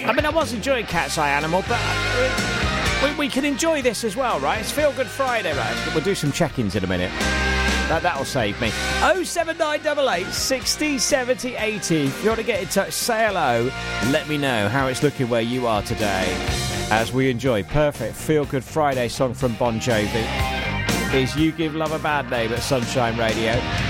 I mean, I was enjoying Cat's Eye Animal, but we can enjoy this as well, right? It's Feel Good Friday, right? We'll do some check-ins in a minute. That'll save me. 07988 60 70 80. If you want to get in touch, say hello. Let me know how it's looking where you are today as we enjoy perfect Feel Good Friday song from Bon Jovi. Is You Give Love a Bad Name at Sunshine Radio.